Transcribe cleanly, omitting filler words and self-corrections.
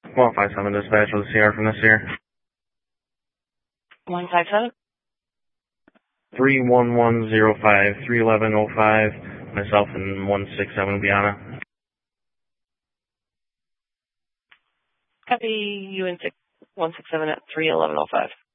157 dispatch with CR from this year. 157? 31105, 31105, myself and 167 Biana. Copy you in 167 at 31105.